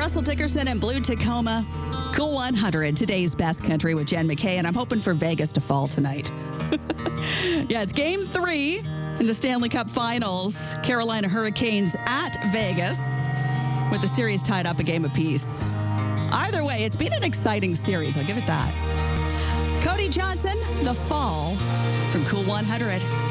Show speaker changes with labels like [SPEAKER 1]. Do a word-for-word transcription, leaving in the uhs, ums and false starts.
[SPEAKER 1] Russell Dickerson and Blue Tacoma. Cool one hundred, today's best country with Jen McKay, and I'm hoping for Vegas to fall tonight. Yeah, it's game three in the Stanley Cup Finals. Carolina Hurricanes at Vegas with the series tied up a game apiece. Either way, it's been an exciting series. I'll give it that. Cody Johnson, The Fall from Cool one hundred.